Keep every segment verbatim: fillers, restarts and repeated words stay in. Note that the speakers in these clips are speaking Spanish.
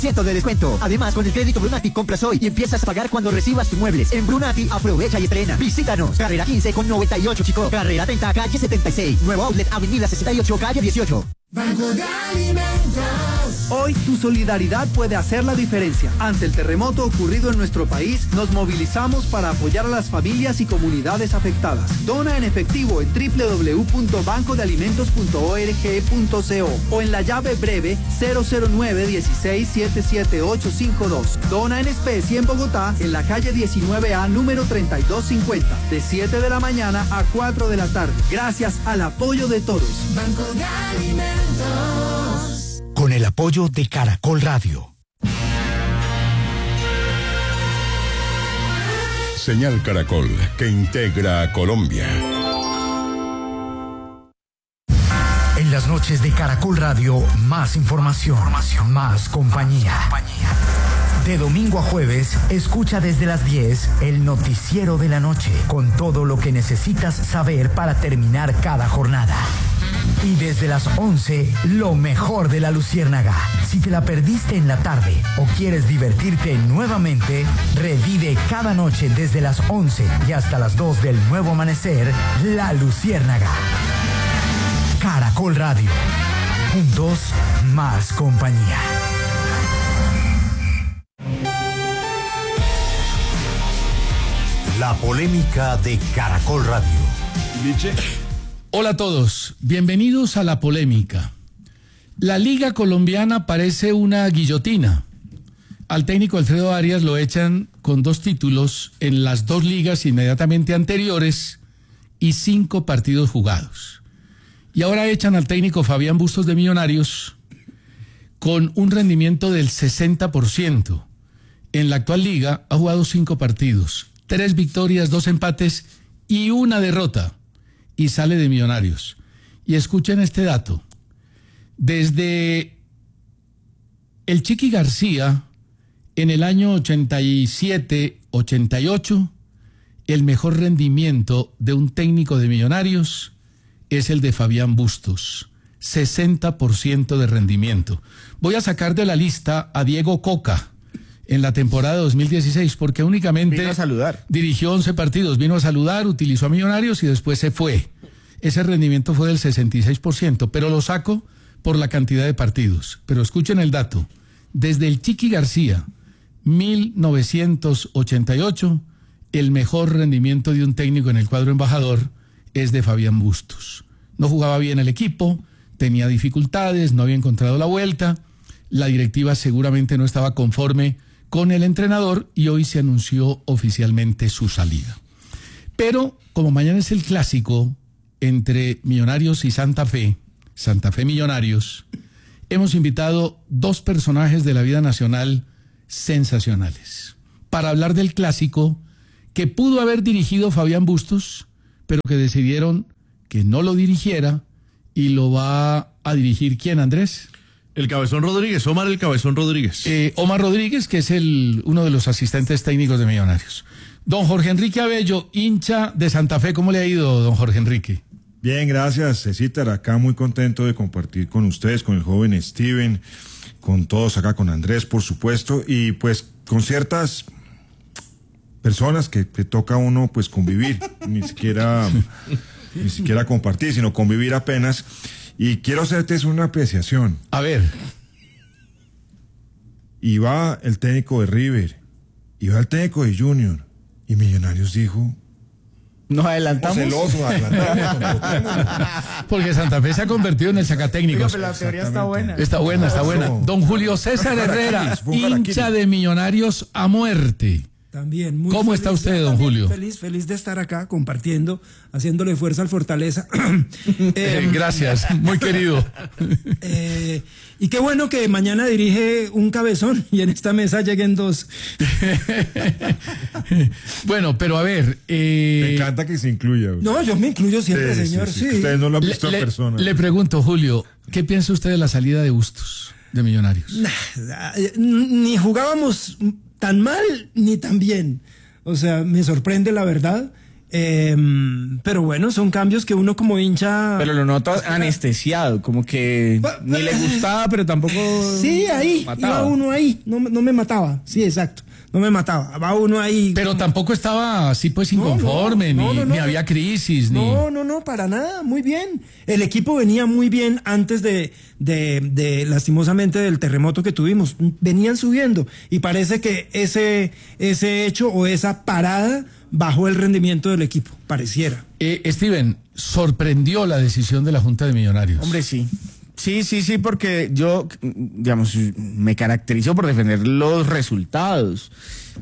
ciento de descuento. Además, con el crédito Brunati compras hoy y empiezas a pagar cuando recibas tus muebles. En Brunati, aprovecha y estrena. Visítanos. Carrera quince con noventa y ocho, Chico. Carrera treinta, calle setenta y seis. Nuevo outlet, avenida sesenta y ocho, calle dieciocho. Banco de Alimentos. Hoy tu solidaridad puede hacer la diferencia. Ante el terremoto ocurrido en nuestro país, nos movilizamos para apoyar a las familias y comunidades afectadas. Dona en efectivo en doble u doble u doble u punto banco de alimentos punto org punto co o en la llave breve cero cero nueve dieciséis setenta y siete ochocientos cincuenta y dos. Dona en especie en Bogotá, en la calle diecinueve A, número treinta y dos cincuenta, de siete de la mañana a cuatro de la tarde. Gracias al apoyo de todos. Banco de Alimentos. Con el apoyo de Caracol Radio. Señal Caracol, que integra a Colombia. En las noches de Caracol Radio, más información, más compañía. De domingo a jueves, escucha desde las diez el noticiero de la noche, con todo lo que necesitas saber para terminar cada jornada. Y desde las once, lo mejor de La Luciérnaga. Si te la perdiste en la tarde o quieres divertirte nuevamente, revive cada noche desde las once y hasta las dos del nuevo amanecer, La Luciérnaga. Caracol Radio. Juntos, más compañía. La polémica de Caracol Radio. Liche. Hola a todos, bienvenidos a La Polémica. La Liga Colombiana parece una guillotina. Al técnico Alfredo Arias lo echan con dos títulos en las dos ligas inmediatamente anteriores y cinco partidos jugados. Y ahora echan al técnico Fabián Bustos de Millonarios con un rendimiento del sesenta por ciento. En la actual liga ha jugado cinco partidos, tres victorias, dos empates y una derrota. Y sale de Millonarios. Y escuchen este dato. Desde el Chiqui García, en el año ochenta y siete ochenta y ocho, el mejor rendimiento de un técnico de Millonarios es el de Fabián Bustos. sesenta por ciento de rendimiento. Voy a sacar de la lista a Diego Coca en la temporada dos mil dieciséis, porque únicamente vino a saludar. Dirigió once partidos, vino a saludar, utilizó a Millonarios y después se fue. Ese rendimiento fue del sesenta y seis por ciento, pero lo saco por la cantidad de partidos. Pero escuchen el dato. Desde el Chiqui García, mil novecientos ochenta y ocho, el mejor rendimiento de un técnico en el cuadro embajador es de Fabián Bustos. No jugaba bien el equipo, tenía dificultades, no había encontrado la vuelta, la directiva seguramente no estaba conforme con el entrenador y hoy se anunció oficialmente su salida. Pero como mañana es el clásico entre Millonarios y Santa Fe, Santa Fe Millonarios, hemos invitado dos personajes de la vida nacional sensacionales para hablar del clásico que pudo haber dirigido Fabián Bustos, pero que decidieron que no lo dirigiera y lo va a dirigir ¿quién, Andrés? El Cabezón Rodríguez, Omar el Cabezón Rodríguez. Eh, Omar Rodríguez, que es el uno de los asistentes técnicos de Millonarios. Don Jorge Enrique Abello, hincha de Santa Fe, ¿cómo le ha ido, don Jorge Enrique? Bien, gracias, Cecitar, acá muy contento de compartir con ustedes, con el joven Steven, con todos acá, con Andrés, por supuesto, y pues con ciertas personas que, que toca a uno pues convivir, ni siquiera, ni siquiera compartir, sino convivir apenas. Y quiero hacerte una apreciación. A ver. Y va el técnico de River, y va el técnico de Junior, y Millonarios dijo... Nos adelantamos. Celoso, adelantamos. Porque Santa Fe se ha convertido en el sacatécnico. Pero la teoría está buena. Está buena, está buena. Don Julio César Herrera, hincha de Millonarios a muerte. También, muy ¿Cómo feliz, está usted, don Julio? Feliz, feliz de estar acá compartiendo, haciéndole fuerza al Fortaleza. eh, Gracias, muy querido. eh, y qué bueno que mañana dirige un cabezón y en esta mesa lleguen dos. Bueno, pero a ver. Eh... Me encanta que se incluya. No, yo me incluyo siempre, sí, señor. Sí, sí. Sí. Ustedes no lo han visto le, en persona. Le pregunto, Julio, ¿qué piensa usted de la salida de Bustos de Millonarios? Nah, ni jugábamos tan mal ni tan bien. O sea, me sorprende la verdad. Eh, pero bueno, son cambios que uno como hincha... Pero lo noto anestesiado, como que ni le gustaba, pero tampoco... Sí, ahí, mataba. iba uno ahí, no, no me mataba, sí, exacto, no me mataba, va uno ahí... Pero tampoco estaba así pues inconforme, No, no, ni, no, no, ni no. había crisis, ni... No, no, no, para nada, muy bien. El equipo venía muy bien antes de, de, de, lastimosamente, del terremoto que tuvimos. Venían subiendo y parece que ese, ese hecho o esa parada bajó el rendimiento del equipo, pareciera. Eh, Steven, sorprendió la decisión de la Junta de Millonarios. Hombre, sí. Sí, sí, sí, porque yo, digamos, me caracterizo por defender los resultados,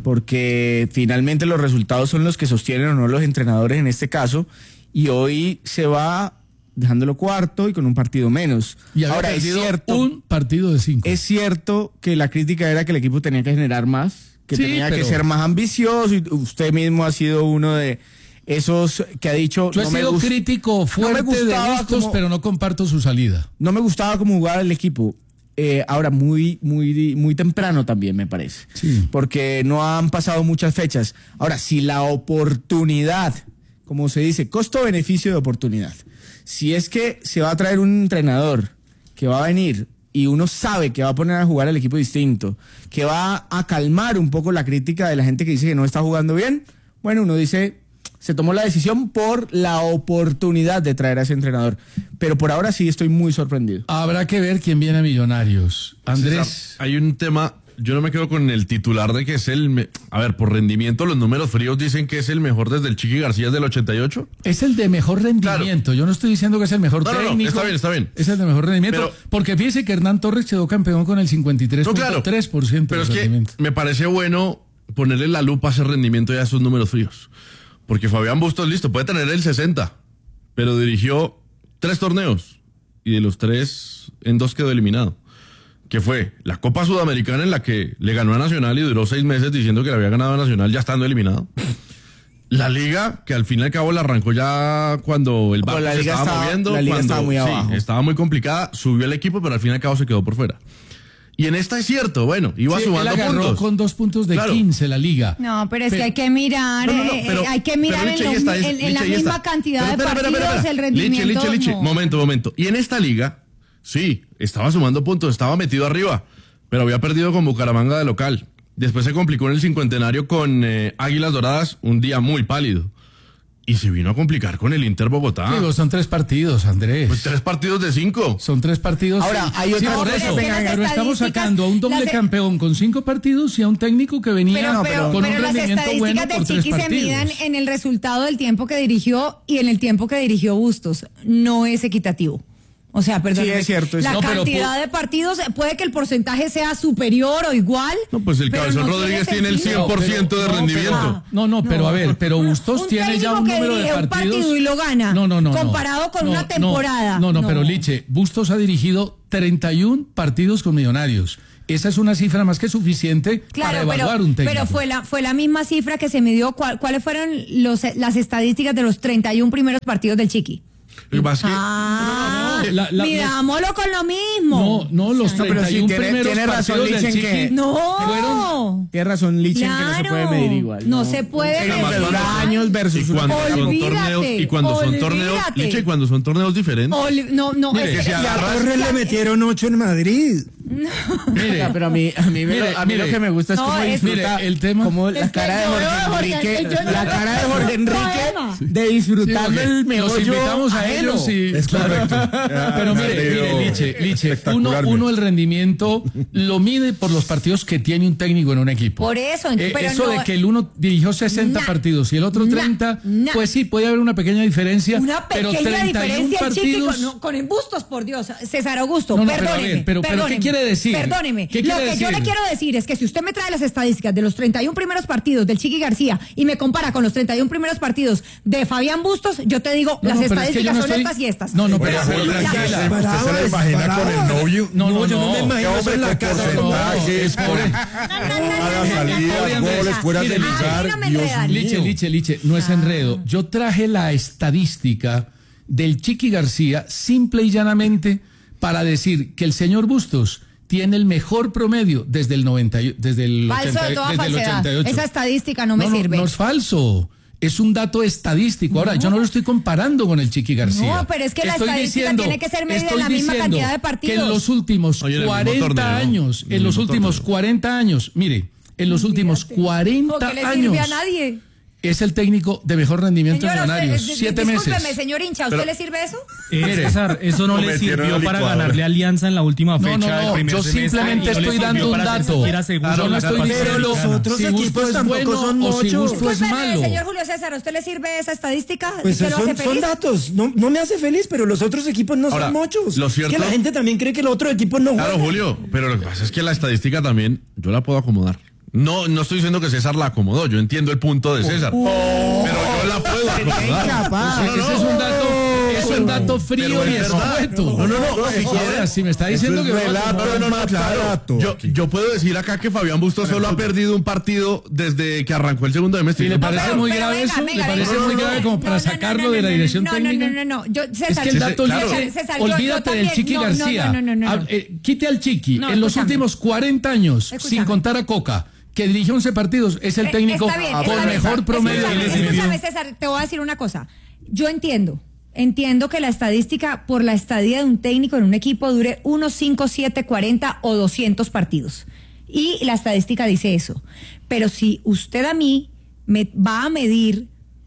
porque finalmente los resultados son los que sostienen o no los entrenadores en este caso, y hoy se va dejándolo cuarto y con un partido menos. Y había ahora es perdido cierto, un partido de cinco. es cierto que la crítica era que el equipo tenía que generar más, que Sí, tenía pero- que ser más ambicioso, y usted mismo ha sido uno de esos que ha dicho... Yo he no me sido gust- crítico fuerte no me de gustaba Bustos, como- pero no comparto su salida. No me gustaba cómo jugaba el equipo. Eh, ahora, muy, muy, muy temprano también, me parece. Sí. Porque no han pasado muchas fechas. Ahora, si la oportunidad, como se dice, costo-beneficio de oportunidad, si es que se va a traer un entrenador que va a venir y uno sabe que va a poner a jugar al equipo distinto, que va a calmar un poco la crítica de la gente que dice que no está jugando bien, bueno, uno dice... Se tomó la decisión por la oportunidad de traer a ese entrenador. Pero por ahora sí estoy muy sorprendido. Habrá que ver quién viene a Millonarios. Andrés. César, hay un tema, yo no me quedo con el titular de que es el... me- A ver, por rendimiento, los números fríos dicen que es el mejor desde el Chiqui García del ochenta y ocho. Es el de mejor rendimiento. Yo no estoy diciendo que es el mejor No, no, no, técnico. está bien, está bien. Es el de mejor rendimiento. Pero- porque fíjese que Hernán Torres quedó campeón con el cincuenta y tres No, punto claro. tres por ciento Pero de es que rendimiento. me parece bueno ponerle la lupa a ese rendimiento y a esos números fríos. Porque Fabián Bustos, listo, puede tener el sesenta, pero dirigió tres torneos y de los tres, en dos quedó eliminado. Que fue la Copa Sudamericana en la que le ganó a Nacional y duró seis meses diciendo que le había ganado a Nacional ya estando eliminado. La Liga, que al fin y al cabo la arrancó ya cuando el barco la se Liga estaba, estaba- moviendo. la Liga cuando, estaba muy sí, abajo. estaba muy complicada, subió el equipo, pero al fin y al cabo se quedó por fuera. Y en esta es cierto, bueno, iba Sí, sumando él agarró puntos. con dos puntos de Claro. quince la liga. No, pero es Pero- que hay que mirar, No, no, no, eh, pero- eh, hay que mirar pero en, Liche, los- ahí está, en- en Liche, la ahí misma está. cantidad Pero de espera, espera, partidos, espera, el espera. rendimiento. Liche, Liche, Liche, no. momento, momento. Y en esta liga, sí, estaba sumando puntos, estaba metido arriba, pero había perdido con Bucaramanga de local. Después se complicó en el cincuentenario con eh, Águilas Doradas, un día muy pálido. Y se vino a complicar con el Inter Bogotá. Digo, son tres partidos, Andrés. Pues tres partidos de cinco. Son tres partidos. Ahora, hay Sí, otra por cosa. eso. Pero es que las Pero estamos estadísticas- sacando a un doble las- campeón con cinco partidos y a un técnico que venía Pero, pero, con pero un las rendimiento bueno estadísticas por del tres Chiqui se partidos. midan en el resultado del tiempo que dirigió y en el tiempo que dirigió Bustos. No es equitativo. O sea, perdón. Sí, es cierto, es La cierto. No, pero cantidad pu- de partidos, puede que el porcentaje sea superior o igual. No, pues el pero Cabezón no Rodríguez tiene tiene el sentido. cien por ciento de No, rendimiento. pero- no, no, pero a ver, pero Bustos Un tiene ya un técnico que número de dirige un partidos. partido y lo gana, No, no, no. no. comparado con No, una no, temporada. No, no, No. pero Liche, Bustos ha dirigido treinta y uno partidos con Millonarios. Esa es una cifra más que suficiente para Claro, evaluar pero, un técnico. pero fue la fue la misma cifra que se midió. ¿Cuál- ¿Cuáles fueron los, las estadísticas de los treinta y uno primeros partidos del Chiqui? Lo que pasa es que- Ah, no, la- la- midámoslo con lo mismo. No, no, los No, pero treinta y uno sí, tiene- primeros tiene razón, partidos del Liche, en Chiqui que- No. fueron... Tiene razón, Liche, en que no se Claro, puede medir igual. no se puede Un técnico medir que dura igual. años Y versus una cuando son Olvídate, torneos, y cuando son torneos, olvídate. Liche, y cuando son torneos diferentes. Oli- no, no, Mire, es que se es- Y a agarra- Torres le metieron ocho en Madrid. Mire, Oiga, pero a mí, a mí, me- Mire, a mí mire. lo que me gusta es No, cómo es- disfruta, Mire, el tema- como Es la que cara de yo Jorge veo a Jorge, Enrique, el- yo- la cara de Jorge un poema. Enrique de disfrutando Sí, el porque los meollo invitamos a ajeno. ellos y Es correcto. pero Me mire, alegro mire, Liche, Liche, uno, espectacularmente. uno el rendimiento lo mide por los partidos que tiene un técnico en un equipo. Por eso, Eh, pero eso no- de que el uno dirigió sesenta Na- partidos y el otro na- treinta, na- pues sí, puede haber una pequeña diferencia, Una pero pequeña treinta y uno diferencia, Chiqui, partidos... con, no, con embustos, por Dios. César Augusto, No, no, pero a perdóneme. ver, pero- pero ¿qué perdóneme, quiere decir? Perdóneme. ¿Qué Lo quiere que yo decir? le quiero decir es que si usted me trae las estadísticas de los treinta y uno primeros partidos del Chiqui García y me compara con los treinta y uno primeros partidos de Fabián Bustos, yo te digo, No, las no, pero es que yo estadísticas no son estoy- estas y estas. No, no, pero, Bueno, pero Julio, tranquila. ¿usted Parado, se lo imagina parado. con el novio? No, no, yo no no. me imagino Qué eso en la hombre, qué casa. porcentajes, No, por- es a las salidas, Andrés, goles, fuera mire, de Liche, lugar. a mí no me Dios enredan. mío. Liche, Liche, Liche, no es enredo. Yo traje la estadística del Chiqui García simple y llanamente para decir que el señor Bustos tiene el mejor promedio desde el noventa y- desde el Falso ochenta de toda desde el falsedad. ochenta y ocho. Esa estadística no me no, sirve. No es falso. Es un dato estadístico. Ahora, No. yo no lo estoy comparando con el Chiqui García. No, pero es que la Estoy estadística diciendo- tiene que ser medida en estoy la misma diciendo cantidad de que en partidos. los últimos Oye, en el mismo cuarenta torneo. años, En el en los mismo últimos torneo. cuarenta años, mire, en los últimos Olvídate. cuarenta ¿O qué le años sirve a nadie? es el técnico de mejor rendimiento en Señor, Millonarios. usted- Siete discúlpeme, meses. señor hincha, ¿a usted Pero- le sirve eso? Eh, Mire, César, eso no lo le metieron sirvió a la para licuadora. ganarle a Alianza en la última No, fecha no, del no, primer yo semestre, simplemente y no le estoy sirvió dando un para ser dato. siquiera segundo Yo en no la estoy etapa diciendo final. Pero los otros si equipos gusto es tampoco bueno son o si muchos. gusto es Discúlpeme, malo. señor Julio César, ¿a usted le sirve esa estadística? Pues ¿Usted lo hace son, son feliz? datos, no, no me hace feliz, pero los otros equipos no Ahora, son muchos. lo cierto- Es que la gente también cree que los otros equipos no Claro, juegan. Julio, pero lo que pasa es que la estadística también yo la puedo acomodar. No, no estoy diciendo que César la acomodó, yo entiendo el punto de César, pero yo la puedo acomodar. incapaz. No, no, Ese es un dato, es un dato frío Pero y es verdad. escueto. No, no, no, si Ahora, quiere- si me está diciendo Eso que es relato, no, No, no, no, claro. Yo, yo puedo decir acá que Fabián Bustos solo ha perdido un partido desde que arrancó el segundo semestre. ¿Y le No, parece pero- muy pero grave venga, eso? venga, ¿Le parece venga. muy No, grave como no, para no, no, sacarlo no, de la no, dirección no, técnica? No, no, no, no. Yo, César, Es que el yo- dato claro. dice, César, yo- yo olvídate del también- Chiqui no, no, García. no, no, no, no. Ah, eh, quite al Chiqui. No, en los escúchame. últimos cuarenta años, Escúchame. sin contar a Coca, que dirigió once partidos, es el Eh, técnico está bien, con está bien. mejor promedio. Escúchame, de rendimiento. escúchame, César, te voy a decir una cosa. Yo entiendo, entiendo que la estadística por la estadía de un técnico en un equipo dure uno, cinco, siete, cuarenta o doscientos partidos. Y la estadística dice eso. Pero si usted a mí me va a medir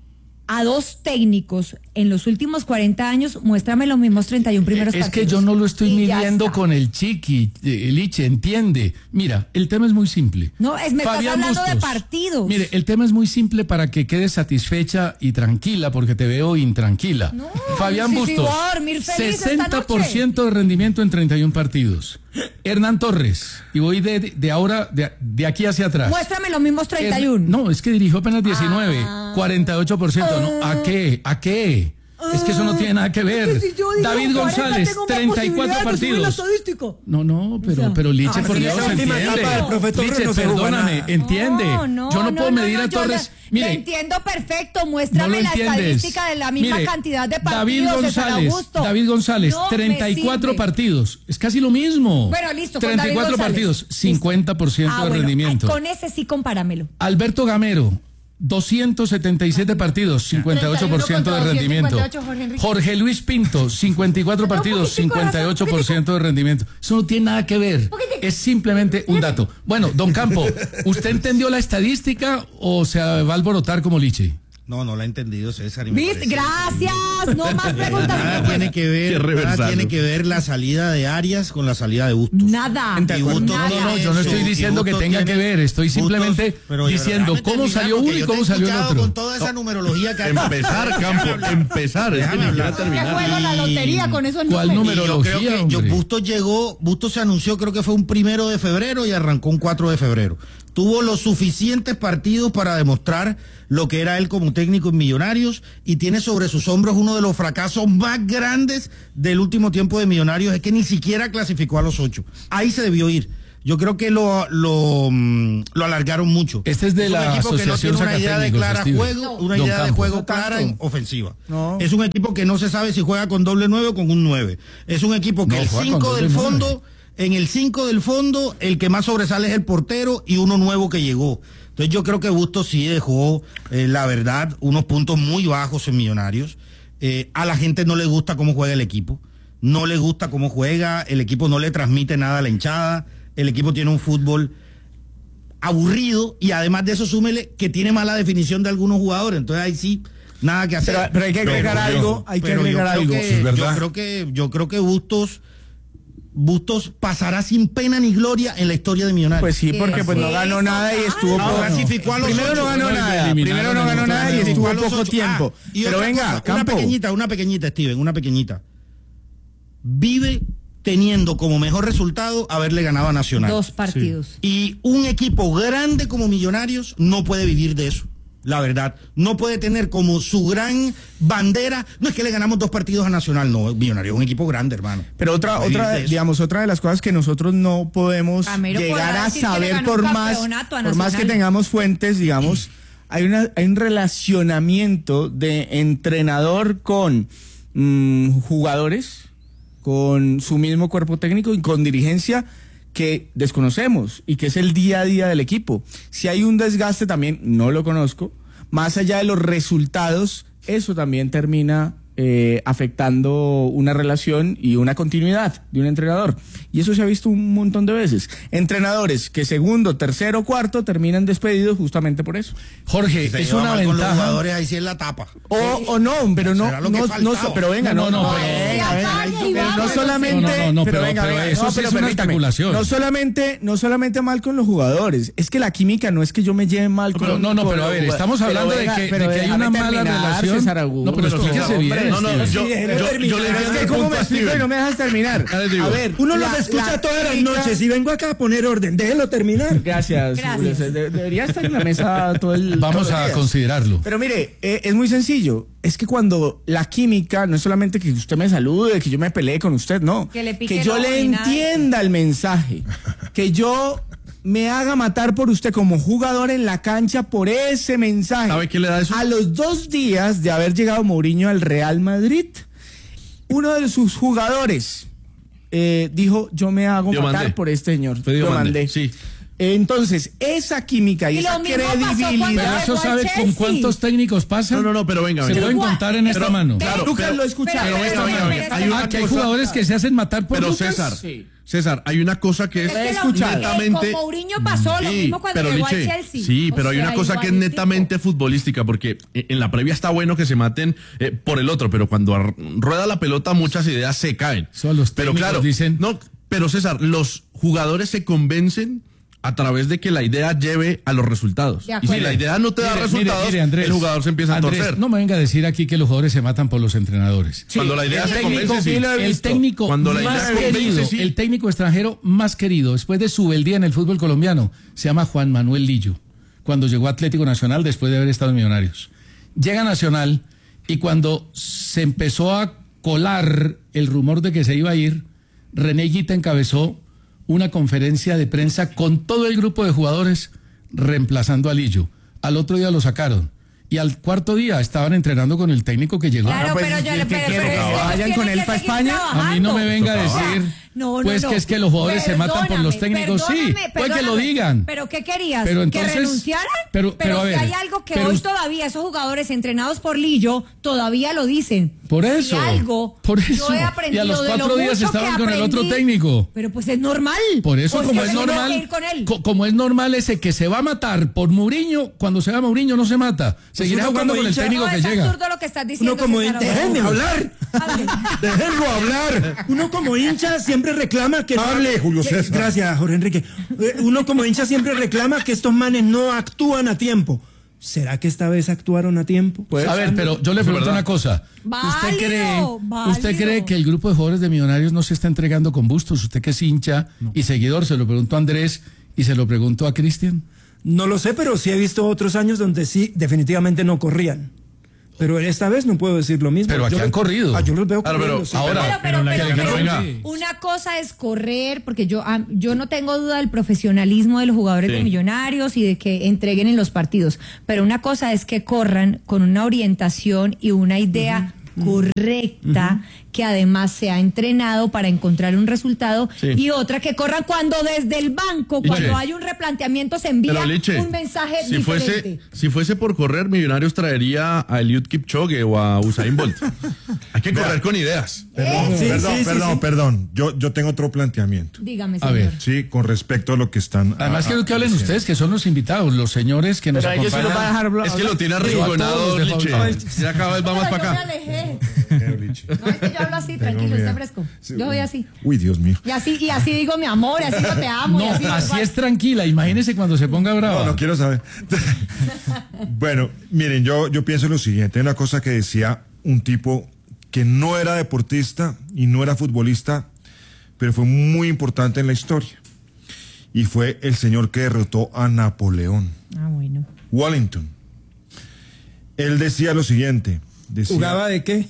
a dos técnicos en los últimos cuarenta años, muéstrame los mismos treinta y uno primeros Es partidos. que yo no lo estoy Y ya midiendo está. con el Chiqui, eh, Liche, entiende. Mira, el tema es muy simple. No, es, me Fabián estás hablando de Bustos. partidos. Mire, el tema es muy simple para que quedes satisfecha y tranquila, porque te veo intranquila. No, Fabián sí, sí, Bustos, voy a dormir feliz esta sesenta por ciento de rendimiento en treinta y uno partidos. Hernán Torres, y voy de, de ahora, de, de aquí hacia atrás. Muéstrame los mismos treinta y uno. Es- no, es que dirigió apenas diecinueve, Ah. cuarenta y ocho por ciento. ¿no? ¿A qué? ¿A qué? Es que eso no tiene nada que ver. Si yo digo David cuarenta, González, tengo más treinta y cuatro posibilidades de subir la partidos. estadística. No, no, pero, O sea, pero Liche, ah, por sí, Dios, esa última entiende. etapa del profe Torres Liche, no se jugó perdóname, nada. entiende. No, no, yo no, no, puedo no, medir no, a yo Torres. la- Mire, le entiendo perfecto. no Muéstrame lo la entiendes. estadística de la misma Mire, cantidad de partidos. David César González, Augusto. David González, No me treinta y cuatro sirve. partidos. Es casi lo mismo. Bueno, listo, con treinta y cuatro David partidos, González. cincuenta por ciento Ah, de bueno, rendimiento. ay, con ese sí compáramelo. Alberto Gamero, doscientos setenta y siete partidos, cincuenta y ocho por ciento de treinta y uno rendimiento. contra doscientos cincuenta y ocho, Jorge Enrique. Jorge Luis Pinto, cincuenta y cuatro No, partidos, poquitico, cincuenta y ocho por ciento de rendimiento. Eso no tiene nada que ver. Poquitico. Es simplemente un dato. Bueno, don Campo, ¿usted entendió la estadística o se va a alborotar como Liche? No, no la he entendido, César. y me ¿Viste? parece- Gracias. No más preguntas. Nada señor juez. tiene que Qué ver, nada reversado. tiene que ver la salida de Arias con la salida de Bustos. Nada. Y Bustos Nada. No, no, tiene yo no eso, estoy y diciendo que Bustos tenga tiene- que ver, estoy Bustos- simplemente pero ya, diciendo déjame cómo terminar, salió porque uno y yo cómo te he salió el escuchado otro. Con toda esa numerología que Empezar, Campo, empezar. Es que Déjame ni siquiera hablar. Me terminar. juego la lotería con esos ¿Cuál números. número? Y yo creo que Numerología, yo, hombre. Bustos llegó, Bustos se anunció, creo que fue un primero de febrero y arrancó un cuatro de febrero. Tuvo los suficientes partidos para demostrar lo que era él como técnico en Millonarios y tiene sobre sus hombros uno de los fracasos más grandes del último tiempo de Millonarios, es que ni siquiera clasificó a los ocho. Ahí se debió ir. Yo creo que lo, lo, mm, lo alargaron mucho. Este es de un la equipo que no Asociación tiene una idea de Sacatécnicos, clara Steven. juego, una Don idea de Campo. juego No clara tanto. en ofensiva. No. Es un equipo que no se sabe si juega con doble nueve o con un nueve. Es un equipo que No, el juega con cinco doble del nueve. fondo, en el cinco del fondo, el que más sobresale es el portero y uno nuevo que llegó. Entonces yo creo que Bustos sí dejó, eh, la verdad, unos puntos muy bajos en Millonarios. Eh, a la gente no le gusta cómo juega el equipo, no le gusta cómo juega, el equipo no le transmite nada a la hinchada, el equipo tiene un fútbol aburrido y además de eso súmele que tiene mala definición de algunos jugadores, entonces ahí sí, nada que hacer. Pero, pero hay que agregar Pero, algo, hay que Pero yo agregar creo algo. que- Eso es verdad. Yo creo que, yo creo que Bustos, Bustos pasará sin pena ni gloria en la historia de Millonarios. Pues sí, porque pues no Sí, ganó nada y estuvo No, poco. clasificó a los Primero no ocho. ganó No, nada, eliminaron primero no en ganó el nada y torneo. estuvo a los poco ocho. tiempo. Ah, y Pero otra venga, cosa, una Campo. pequeñita, una pequeñita, Steven, una pequeñita. Vive teniendo como mejor resultado haberle ganado a Nacional. Dos partidos. Y un equipo grande como Millonarios no puede vivir de eso. La verdad, no puede tener como su gran bandera, no es que le ganamos dos partidos a Nacional, no, Millonarios es un equipo grande, hermano. Pero otra, No puede otra, vivir de eso. digamos, otra de las cosas que nosotros no podemos Gamero llegar podrá a decir que le saber ganó por un más, campeonato a por más que Nacional. tengamos fuentes, digamos, hay una, hay un relacionamiento de entrenador con mm, jugadores, con su mismo cuerpo técnico y con dirigencia que desconocemos y que es el día a día del equipo. Si hay un desgaste también, no lo conozco, más allá de los resultados, eso también termina eh, afectando una relación y una continuidad de un entrenador. Y eso se ha visto un montón de veces. Entrenadores que segundo, tercero, cuarto terminan despedidos justamente por eso. Jorge, Si se es lleva una mal con los ventaja. jugadores, ahí sí es la tapa. O, o no, pero no, Será lo que no, no, faltaba. pero venga, no, no, No, no, pero, pero- venga, venga, Calle y pero no vamos. solamente, No, no, no, pero- venga, pero venga, eso no, sí pero es una permítame, especulación. no solamente, no solamente mal con los jugadores, es que la química no es que yo me lleve mal con Pero, no, no, con pero a los ver, jugadores. estamos Pero hablando de venga, que, pero de que hay déjame una mala terminar, relación. César Augusto. No, pero explíquese Hombre, bien. no, no, Steven. yo, déjeme yo, terminar. yo le Pero es entiendo que el cómo punto me a explico y Steven. no me dejas terminar. Ya les digo. A ver, Uno la- los escucha la todas las química- noches y vengo acá a poner orden. Déjelo terminar. Gracias. Gracias. Julio César. De- debería estar en la mesa todo el. Vamos todos los a días. considerarlo. Pero mire, eh, es muy sencillo. Es que cuando la química no es solamente que usted me salude, que yo me pelee con usted, no. Que le pique yo el ojo le ni nada. entienda el mensaje. Que yo me haga matar por usted como jugador en la cancha por ese mensaje. ¿Sabe qué le da eso? A los dos días de haber llegado Mourinho al Real Madrid, uno de sus jugadores eh, dijo, yo me hago Diomandé. matar por este señor. Fue Diomandé, Diomandé. sí. Entonces, esa química y, Y esa lo mismo pasó cuando credibilidad. Pero eso llegó al sabe con Chelsea. cuántos técnicos pasa. No, no, no, pero venga, Se venga. pueden contar en esta Pero- mano. claro, Lucas pero- lo escucha. pero- Pero venga, venga, venga. Hay Ah, una que hay cosa- jugadores que se hacen matar por Pero Lucas. César, Sí. César, hay una cosa que es, Es que lo- escuchado. eh, netamente. con Mourinho pasó lo Sí, mismo cuando pero llegó Liche, al Chelsea. sí, O pero hay sea, una cosa que es igualitico. netamente futbolística, porque en la previa está bueno que se maten eh, por el otro, pero cuando ar- rueda la pelota muchas ideas se caen. Eso los Pero técnicos claro, dicen- no, pero César, los jugadores se convencen a través de que la idea lleve a los resultados. De Y acuerdo. si la idea no te da Mire, resultados, mire, mire, Andrés, el jugador se empieza a Andrés, torcer. No me venga a decir aquí que los jugadores se matan por los entrenadores. Cuando la idea el se técnico convence, sí. sí lo he El visto. técnico Cuando la idea más convence, querido, sí. el técnico extranjero más querido después de su beldía en el fútbol colombiano, se llama Juan Manuel Lillo, cuando llegó a Atlético Nacional después de haber estado en Millonarios. Llega a Nacional y cuando se empezó a colar el rumor de que se iba a ir, René Higuita encabezó una conferencia de prensa con todo el grupo de jugadores reemplazando a Lillo. Al otro día lo sacaron. Y al cuarto día estaban entrenando con el técnico que llegó. Claro, pues, pero yo ¿qué le pero, quiere? pero ¿Que es que vayan ellos con tienen él que pa' seguir España? A mí no me venga a trabajando. decir, No, no, pues no. que es que los jugadores se matan por los Perdóname, técnicos. Sí, perdóname, pues que lo perdóname. digan. ¿Pero qué querías? Pero ¿Que entonces- renunciaran? pero- pero a si ver, hay algo que pero hoy us- todavía esos jugadores entrenados por Lillo todavía lo dicen. Por Si eso, algo por yo eso. he Y a aprendido los de lo cuatro días mucho estaban que con el otro aprendí, técnico. Pero pues es normal. Por eso, Pues como que es tengo que normal, ir con él. co- como es normal ese que se va a matar por Mourinho, cuando se va Mourinho no se mata. Seguirá uno jugando como con el hincha- técnico No, que es llega. absurdo lo que estás diciendo. Uno como César hincha. Augusto. Déjenme hablar. Hágale. Déjenlo hablar. Uno como hincha siempre reclama que... no- Hable, Julio que- César. Gracias, Jorge Enrique. Eh, Uno como hincha siempre reclama que estos manes no actúan a tiempo. ¿Será que esta vez actuaron a tiempo? Pues, a ver, pero yo le Eso es pregunto verdad. una cosa. ¿Usted Válido, cree, válido. ¿Usted cree que el grupo de jugadores de Millonarios no se está entregando con Bustos? Usted que es hincha y seguidor, se lo pregunto a Andrés y se lo pregunto a Cristian. No lo sé, pero sí he visto otros años donde sí, definitivamente no corrían. Pero esta vez no puedo decir lo mismo. Pero aquí Yo han lo- corrido. Ah, yo los veo Claro, pero corriendo, sí. ahora- Pero, pero, Pero pero, que no pero venga. una cosa es correr, porque yo, ah, yo no tengo duda del profesionalismo de los jugadores Sí. de Millonarios y de que entreguen en los partidos, pero una cosa es que corran con una orientación y una idea correcta, que además se ha entrenado para encontrar un resultado, Sí. y otra que corran cuando desde el banco, cuando Liche. hay un replanteamiento, se envía Pero Liche, un mensaje si diferente. fuese, si fuese por correr, Millonarios traería a Eliud Kipchoge o a Usain Bolt. Hay que correr con ideas. Perdón, Sí, perdón, sí, sí, perdón, sí. perdón. Yo, yo tengo otro planteamiento. Dígame, A señor. ver. Sí, con respecto a lo que están. Además a- quiero que hablen diciendo. ustedes, que son los invitados, los señores que nos Pero ellos sí acompañan. los van a dejar hablar. Es que lo tiene Sí, a arrinconado, todos los Liche. dejados. Ya cada vez va más Pero para yo me acá. alejé. Pero, Liche. No, es que yo hablo así, Tengo tranquilo, miedo. está fresco. Sí, Yo voy así. Uy, Dios mío. Y así, y así digo mi amor, y así yo te amo. y No, así, así es tranquila, imagínese cuando se ponga brava. No, no quiero saber. Bueno, miren, yo, yo pienso lo siguiente. Hay una cosa que decía un tipo que no era deportista y no era futbolista, pero fue muy importante en la historia. Y fue el señor que derrotó a Napoleón, Ah, bueno. Wellington. Él decía lo siguiente. Decía, ¿Jugaba de qué?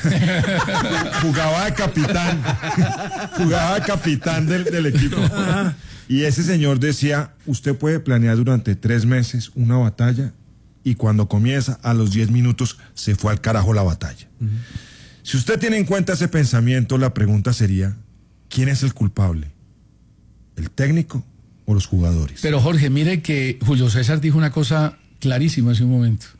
jugaba de capitán. Jugaba de capitán del, del equipo. Y ese señor decía, usted puede planear durante tres meses una batalla y cuando comienza, a los diez minutos, se fue al carajo la batalla. Si usted tiene en cuenta ese pensamiento, la pregunta sería, ¿quién es el culpable? ¿El técnico o los jugadores? Pero Jorge, mire que Julio César dijo una cosa clarísima hace un momento.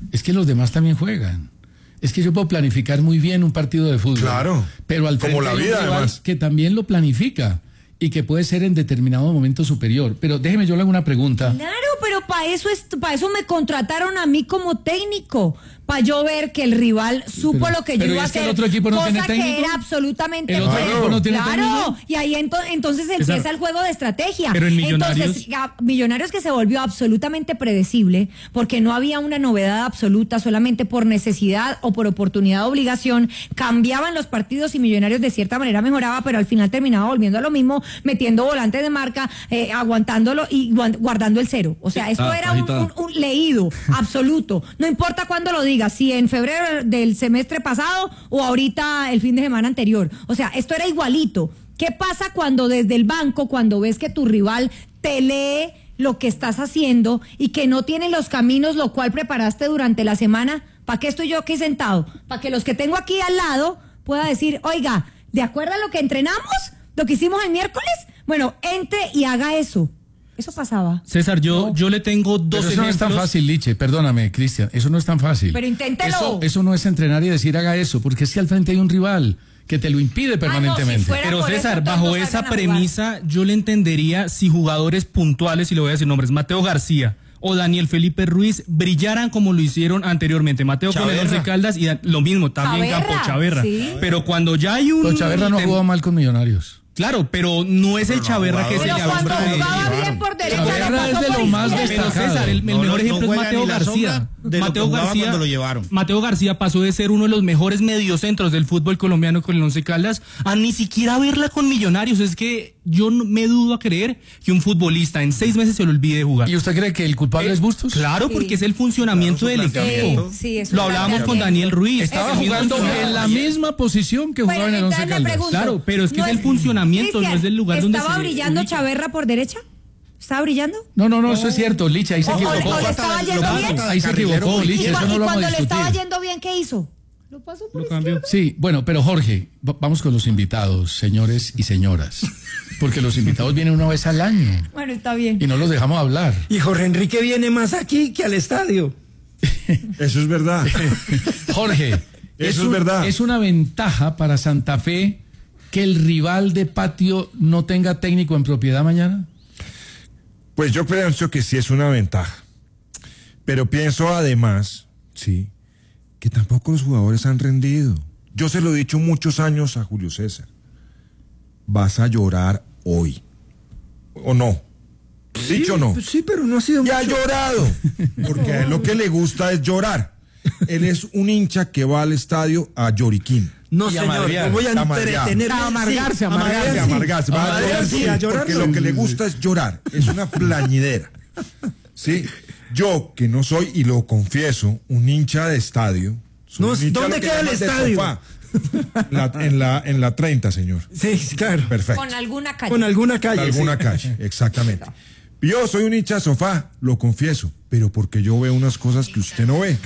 Es que los demás también juegan. Es que yo puedo planificar muy bien un partido de fútbol. Claro. Pero al frente Como la hay un vida, rival además. que también lo planifica y que puede ser en determinado momento superior. Pero déjeme, yo le hago una pregunta. Claro, pero para eso es, para eso me contrataron a mí como técnico, para yo ver que el rival supo Pero- lo que yo pero iba a ¿es que hacer, el otro equipo no cosa tiene que técnico? era absolutamente ¿El otro bueno. equipo no tiene Claro, técnico? y ahí ento- entonces empieza César, el juego de estrategia. pero en Millonarios- Entonces, ya, Millonarios que se volvió absolutamente predecible, porque no había una novedad absoluta, solamente por necesidad o por oportunidad o obligación, cambiaban los partidos y Millonarios de cierta manera mejoraba, pero al final terminaba volviendo a lo mismo, metiendo volante de marca, eh, aguantándolo y guan- guardando el cero. O sea, esto Ah, era un, agitado. un- un leído absoluto. No importa cuándo lo digas, si en febrero del semestre pasado o ahorita el fin de semana anterior. O sea, esto era igualito. ¿Qué pasa cuando desde el banco, cuando ves que tu rival te lee lo que estás haciendo y que no tiene los caminos, lo cual preparaste durante la semana? ¿Para qué estoy yo aquí sentado? Para que los que tengo aquí al lado pueda decir, oiga, ¿de acuerdo a lo que entrenamos? ¿Lo que hicimos el miércoles? Bueno, entre y haga eso. Eso pasaba. César, yo, yo le tengo dos Pero eso no es tan ejemplos. fácil, Liche, perdóname, Cristian, eso no es tan fácil. Pero inténtelo. Eso, eso no es entrenar y decir haga eso, porque es que al frente hay un rival que te lo impide permanentemente. fuera Pero por César, eso, todos bajo no esa salgan a premisa, yo le entendería si jugadores puntuales, y le voy a decir nombres, Mateo García o Daniel Felipe Ruiz, brillaran como lo hicieron anteriormente. Mateo con el Chaverra. Once Caldas y da- lo mismo, también Chaverra, Campo Chaverra. sí. Pero cuando ya hay un... Pero Chaverra no ha tem- jugado mal con Millonarios. Claro, pero no es el Chaverra que se Pero le cuando avispa. jugaba bien por derecha, Chaverra la pasó es de por lo más izquierda. Pero destacado. César, el, el No, no, mejor no ejemplo juega es Mateo ni la García. sombra de lo que Mateo jugaba García, cuando lo llevaron. Mateo García pasó de ser uno de los mejores mediocentros del fútbol colombiano con el Once Caldas a ni siquiera verla con Millonarios. Es que yo no me dudo a creer que un futbolista en seis meses se lo olvide jugar. ¿Y usted cree que el culpable Eh, es Bustos? Claro, Sí. porque es el funcionamiento Claro, del su equipo. planteamiento. Sí, es Lo un hablábamos con planteamiento. Daniel Ruiz. Estaba Es el mismo jugando en funcionamiento. la misma posición que jugaba Bueno, en el Once entonces le Caldas. pregunto, Claro, pero es que ¿no es el funcionamiento, Cristian, no es del lugar donde ¿estaba se brillando ubica? Chaverra por derecha? ¿Estaba brillando? No, no, no, eso es cierto, Licha, ahí se O- o- equivocó. o le estaba yendo bien. Ahí se equivocó, Y, Licha, cua- eso no y lo vamos cuando a le estaba discutir. yendo bien, ¿qué hizo? Lo pasó por Lo cambió. Sí, bueno, pero Jorge, va- vamos con los invitados, señores y señoras, porque los invitados vienen una vez al año Bueno, está bien. y no los dejamos hablar. Y Jorge Enrique viene más aquí que al estadio. Eso es verdad. Jorge, Eso es un- verdad. ¿es una ventaja para Santa Fe que el rival de patio no tenga técnico en propiedad mañana? Pues yo pienso que sí es una ventaja. Pero pienso además, sí, que tampoco los jugadores han rendido. Yo se lo he dicho muchos años a Julio César. Vas a llorar hoy. ¿O no? ¿Dicho o no? Pues sí, pero no ha sido Ya ha mucho. llorado. Porque a él lo que le gusta es llorar. Él es un hincha que va al estadio a lloriquín. No, Y a señor, madrear, no voy a a madrear. entretenerme. A amargarse, Sí, a amargarse, Que sí. amargarse, va a Amargarse, llorar, sí, a llorar, porque no. lo que le gusta es llorar, es una plañidera. Sí, yo que no soy, y lo confieso, un hincha de estadio. soy No, un hincha ¿dónde lo que queda el llaman de estadio? sofá. La- en, la, en la treinta, señor. Sí, claro. Perfecto. Con alguna calle. Con alguna calle. En alguna sí. calle, exactamente. Yo soy un hincha de sofá, lo confieso, pero porque yo veo unas cosas que usted no ve.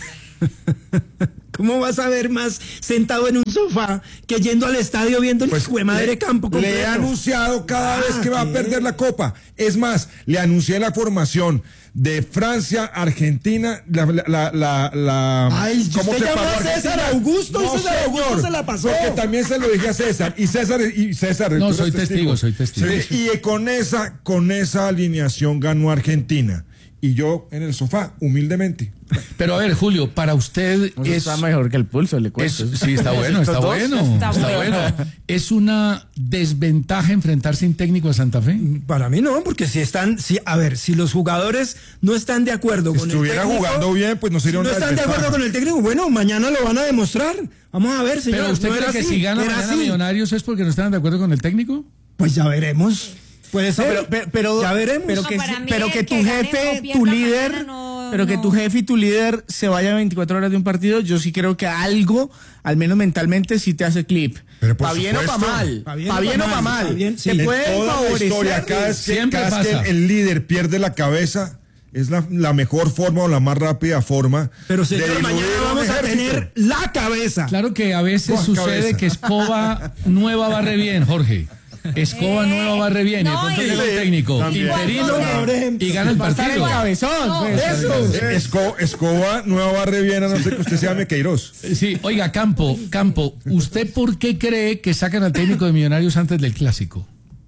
¿Cómo vas a ver más sentado en un sofá que yendo al estadio viendo el Pues hijo de madre le- campo Le he completo? anunciado cada Ah, vez que va a ¿qué? perder la copa. Es más, le anuncié la formación de Francia, Argentina, la, la, la, la, la- Ay, ¿cómo usted llamó preparó a César Argentina? Augusto y No, César Augusto señor, se la pasó. Porque también se lo dije a César y César y César. No, tú soy eres testigo, soy testigo. Sí, y con esa con esa alineación ganó Argentina y yo en el sofá humildemente. Pero a ver, Julio, para usted Eso es... está mejor que el pulso, le es- cuento. sí, está bueno, está Estos dos. bueno, Está está bueno. bueno. ¿Es una desventaja enfrentar sin técnico a Santa Fe? Para mí no, porque si están, si, a ver, si los jugadores no están de acuerdo con Estuviera el técnico, jugando bien, pues no si sería no una están de desventaja. acuerdo con el técnico, bueno, mañana lo van a demostrar. Vamos a ver, señor. Pero ¿usted no cree era que así, si gana era mañana así. Millonarios es porque no están de acuerdo con el técnico? Pues ya veremos. Puede No, ser. pero, pero, pero- ya veremos. pero No, que, para mí pero el que tu que gane jefe, o pierda tu líder, mañana no- pero que no. tu jefe y tu líder se vaya veinticuatro horas de un partido, yo sí creo que algo, al menos mentalmente, sí te hace clip. Pero por Pa' bien o pa' supuesto. mal. Pa' Pa' bien o bien pa' o pa' mal, mal. pa' bien, sí. Te En pueden Toda la favorecer. historia, cada vez que, Siempre cada vez que pasa. el líder pierde la cabeza, es la, la mejor forma o la más rápida forma. Pero señor, de mañana diluir un vamos a ejército. tener la cabeza. Claro que a veces Buah, sucede cabeza. que escoba nueva barre bien, Jorge. Escoba nueva barre bien, y de no, pronto y- llega un técnico También. interino y gana el Va a estar el partido. cabezón. No. pues. Eso. Esco- Escoba, nueva barre bien, a no ser que usted sea Mequeiros. Sí, oiga, Campo, Campo, ¿usted por qué cree que sacan al técnico de Millonarios antes del Clásico?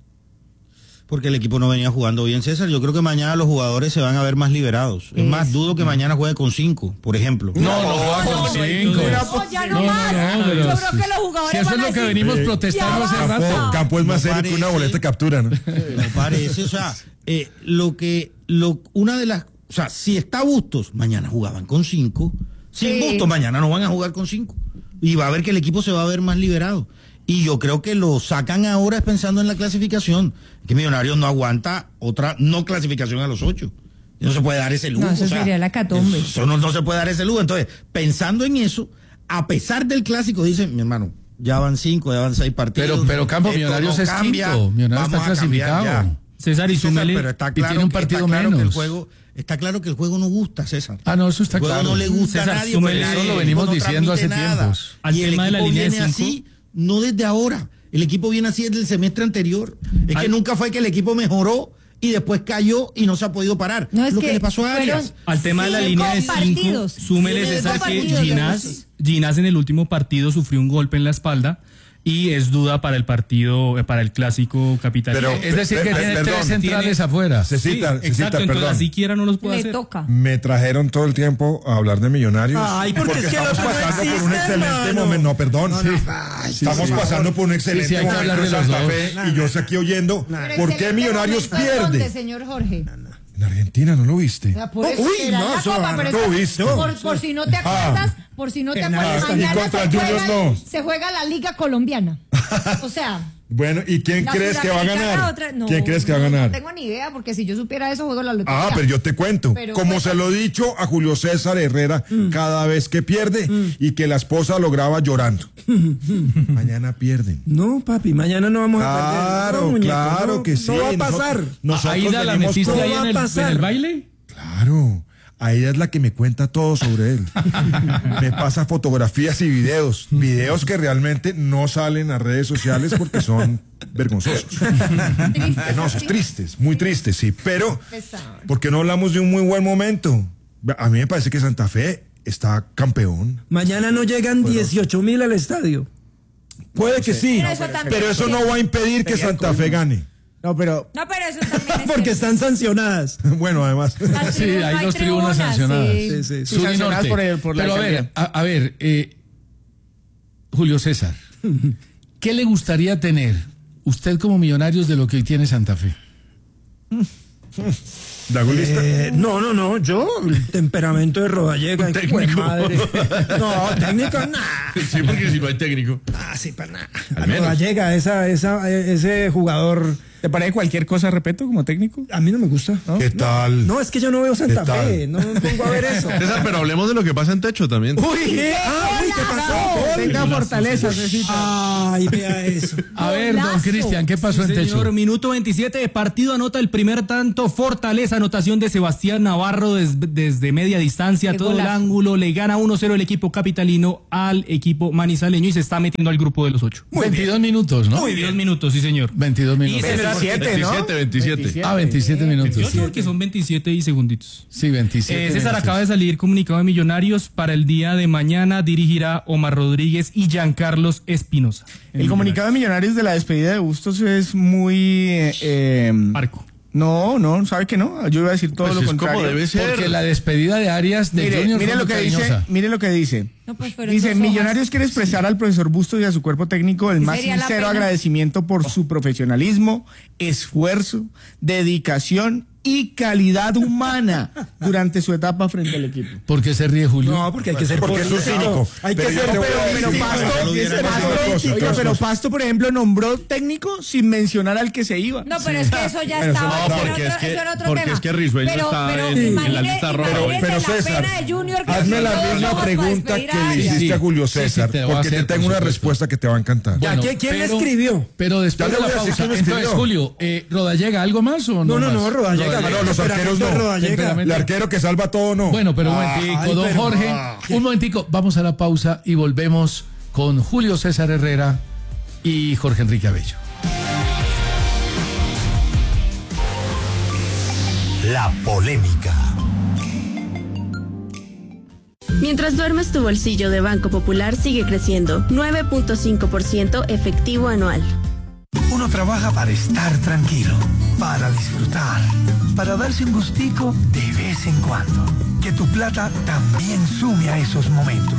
Porque el equipo no venía jugando bien, César. Yo creo que mañana los jugadores se van a ver más liberados. Es más, dudo que mañana juegue con cinco, por ejemplo. No, no, juega con cinco. No, ya no, No, más. no, no, pero Yo creo si- que los jugadores si eso van es a lo que decir, venimos ya protestando hace basta. rato. Campo es más No serio que una parece. boleta de captura, ¿no? No parece, o sea, eh, lo que, lo, una de las, o sea, si está Bustos, mañana jugaban con cinco. Sin Sí. Bustos, mañana no van a jugar con cinco. Y va a ver que el equipo se va a ver más liberado. Y yo creo que lo sacan ahora pensando en la clasificación. Que Millonarios no aguanta otra no clasificación a los ocho. No se puede dar ese lujo. No, eso o sea, sería la catombe. Eso no, no se puede dar ese lujo. Entonces, pensando en eso, a pesar del clásico, dicen, mi hermano, ya van cinco, ya van seis partidos. Pero, pero Campo, esto Millonarios no es cambia, quinto. Millonarios vamos está a cambiar clasificado. ya. César, y César, súmele- pero está y claro, tiene un que- partido está claro que el menos. juego, está claro que el juego no gusta, César. Ah, no, eso está El juego claro. no le gusta César, a nadie. súmele- porque eso el lo equipo venimos no diciendo hace transmite nada. tiempos. Al Y el tema de la equipo línea de viene cinco. así, no desde ahora. El equipo viene así desde el semestre anterior. Es que Al- nunca fue que el equipo mejoró y después cayó y no se ha podido parar. No, es lo que que, le pasó a fueron Arias. Al tema de la cinco línea de cinco, partidos. súmele, Cinco César, que partidos, Ginás, Ginás en el último partido sufrió un golpe en la espalda y es duda para el partido, eh, para el clásico capitalino. Pero- Es decir, que Pe- pe- tiene perdón, tres centrales tiene- afuera. Cecita, Sí, Cecita, exacto, entonces perdón. así quiera no los puede Le hacer. toca. Me trajeron todo el tiempo a hablar de Millonarios. Ay, porque es que estamos el otro no pasando por un existe, excelente hermano. momento. No, perdón. No, sí. no. Ay, estamos pasando por un excelente sí, hay que momento hablar de en los Santa dos. Fe. Y yo sé aquí oyendo, Pero ¿por qué excelente Millonarios momento, ¿en dónde, pierde? señor Jorge? En Argentina, ¿no lo viste? O sea, por eso Uy, era no, la eso copa, no pero lo es- viste. por, por si no te acuerdas, por si no te En acuerdas, Argentina. Y mañana contra se Junior juega, no. se juega la Liga Colombiana. O sea, Bueno, ¿y quién la crees que va a Suramericana, ganar? otra- no, ¿Quién crees que va a no, ganar? No tengo ni idea, porque si yo supiera eso, juego la lotería. Ah, pero yo te cuento. Pero Como bueno. se lo he dicho a Julio César Herrera cada vez que pierde y que la esposa lo graba llorando. Mañana pierden. No, papi, mañana no vamos a perder. Claro, No, muñeco, claro no, que sí. No va a Nosotros- pasar. Nosotros Aida la venimos metiste con- ahí va en a el, pasar. en el baile. Claro. A ella es la que me cuenta todo sobre él. Me pasa fotografías y videos. Videos que realmente no salen a redes sociales porque son vergonzosos. Penosos, tristes, muy tristes, sí. Pero, ¿por qué no hablamos de un muy buen momento? A mí me parece que Santa Fe está campeón. Mañana no llegan dieciocho mil al estadio. Puede que sí, Pero eso también pero es eso no va a impedir que Santa Fe gane. No, pero No, pero eso también es Porque cierto. están sancionadas. Bueno, además. Las Sí, tribunas, hay no dos tribunas sancionadas. sí. Sí, sí, sí. Sur y sancionadas norte. por el- por la Pero a ver, alcaldía. a, a ver, eh, Julio César, ¿qué le gustaría tener usted como Millonarios de lo que hoy tiene Santa Fe? Dagolista. Eh, no, no, no, yo, el temperamento de Rodallega, hijo de madre. No, técnico, nada. Sí, porque si no hay técnico. Ah, sí, para nada. Al menos. Rodallega, esa, esa, ese jugador, ¿te parece cualquier cosa, repito, como técnico? a mí no me gusta. ¿no? ¿Qué tal? No, es que yo no veo Santa ¿Qué tal? Fe, no me pongo a ver eso. César, pero hablemos de lo que pasa en techo también. Uy, ¿qué? Ah, uy, ¿qué pasó? Tenga fortaleza, necesita. Ay, vea eso. A ver, don Golazo. Cristian, ¿qué pasó en Señor, techo? minuto veintisiete, partido anota el primer tanto, Fortaleza, anotación de Sebastián Navarro des- desde media distancia, Qué todo el golazo. ángulo, le gana uno cero el equipo capitalino al equipo manizaleño y se está metiendo al grupo de los ocho. veintidós minutos, ¿no? veintidós minutos, sí señor. veintidós minutos. Y César- veintisiete, ¿no? veintisiete, veintisiete. Ah, veintisiete minutos. veintiocho, porque son veintisiete y segunditos. Sí, veintisiete. Eh, César, minutos. acaba de salir comunicado de Millonarios para el día de mañana dirigirá Omar Rodríguez y Giancarlos Espinosa. El comunicado de Millonarios de la despedida de Bustos es muy... eh, eh, Marco. no, no, ¿sabe que no? Yo iba a decir todo Pues lo es contrario. como debe ser. Porque la despedida de Arias de Mire, Junior mire fue lo muy que dice, cariñosa. mire lo que dice. No, pues fueron Dice, dos hojas. Millonarios quiere expresar al profesor Bustos y a su cuerpo técnico el más Sería la sincero pena. agradecimiento por su profesionalismo, esfuerzo, dedicación y calidad humana durante su etapa frente al equipo. ¿Por qué se ríe Julio? No, porque hay que ser Porque es un político. cínico. Hay que Pero yo ser te voy a pero, decir, pero sí, Pasto, para no ese hubiera Pasto- otra cosa, Oiga, otras pero cosas. Pasto, por ejemplo, nombró técnico sin mencionar al que se iba. No, pero es que eso ya Pero eso estaba. no, eso era porque otro- es que- eso era otro porque tema. es que Risueño Pero- está pero en- en la imagine- lista roja. imagínese Pero, la César, pena de Junior que hazme la haciendo misma dos hojas para pregunta despedir que a le Arias. hiciste Sí, a Julio sí, sí, César, te la voy a porque te hacer, tengo por una supuesto. respuesta que te va a encantar. Ya, ¿quién- quién le escribió? Pero después Ya de le la voy a decir pausa. quién me Entonces, escribió. Julio, eh, ¿Rodallega algo más o no? No, no, no, más? Rodallega. No, los arqueros no. Rodallega. El arquero que salva todo no. Bueno, pero un Ay, momentico, don pero- Jorge, un momentico, vamos a la pausa y volvemos con Julio César Herrera y Jorge Enrique Abello. La Polémica. Mientras duermes, tu bolsillo de Banco Popular sigue creciendo, nueve punto cinco por ciento efectivo anual. Uno trabaja para estar tranquilo, para disfrutar, para darse un gustico de vez en cuando. Que tu plata también sume a esos momentos.